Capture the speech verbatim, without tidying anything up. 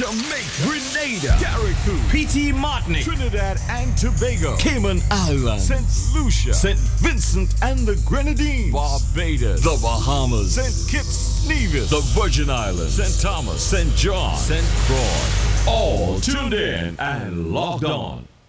Jamaica, Grenada, Carriacou, P T Martinique, Trinidad and Tobago, Cayman Islands, Saint Lucia, Saint Vincent and the Grenadines, Barbados, the Bahamas, Saint Kitts, Nevis, the Virgin Islands, Saint Thomas, Saint John, Saint Croix. All tuned in and logged on.